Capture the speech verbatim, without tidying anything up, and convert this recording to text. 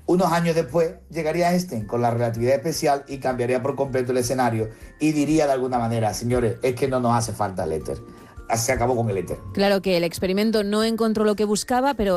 Unos años después llegaría Einstein con la relatividad especial y cambiaría por completo el escenario y diría de alguna manera, señores, es que no nos hace falta el éter. Se acabó con el éter. Claro que el experimento no encontró lo que buscaba, pero